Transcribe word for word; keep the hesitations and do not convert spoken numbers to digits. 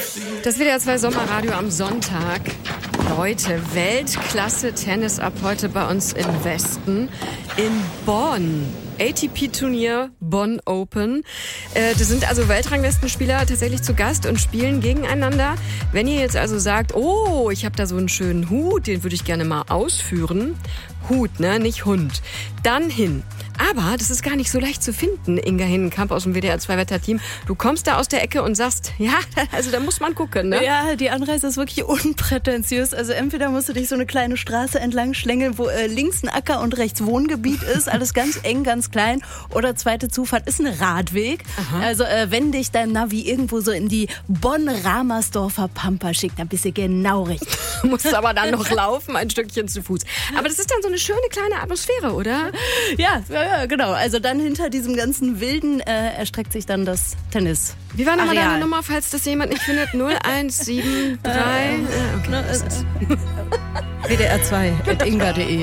Das W D R zwei Sommerradio am Sonntag. Leute, Weltklasse-Tennis ab heute bei uns im Westen in Bonn. A T P-Turnier Bonn Open. Äh, das sind also Weltranglistenspieler tatsächlich zu Gast und spielen gegeneinander. Wenn ihr jetzt also sagt, oh, ich habe da so einen schönen Hut, den würde ich gerne mal ausführen. Hut, ne, nicht Hund. Dann hin. Aber das ist gar nicht so leicht zu finden, Inga Hinnenkamp aus dem W D R zwei Wetterteam. Du kommst da aus der Ecke und sagst, ja, also da muss man gucken, ne? Ja, die Anreise ist wirklich unprätentiös. Also entweder musst du dich so eine kleine Straße entlang schlängeln, wo äh, links ein Acker und rechts Wohngebiet ist, alles ganz eng, ganz klein. Oder zweite Zufahrt ist ein Radweg. Aha. Also äh, wenn dich dein Navi irgendwo so in die Bonn-Ramersdorfer Pampa schickt, dann bist du genau richtig. Du musst aber dann noch laufen, ein Stückchen zu Fuß. Aber das ist dann so eine schöne kleine Atmosphäre, oder? Ja, ja, ja, genau. Also dann hinter diesem ganzen Wilden äh, erstreckt sich dann das Tennis. Wie war nochmal deine Nummer, falls das jemand nicht findet? null eins sieben drei. Äh, okay. W D R zwei at inga punkt de